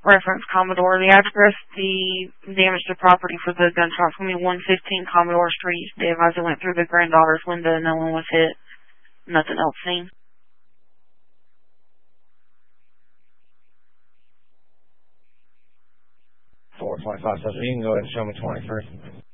Reference Commodore. The address, the damage to property for the gunshot from me, 115 Commodore Street. They advised it went through the granddaughter's window. No one was hit. Nothing else seen. 425, so you can go ahead and show me 21st.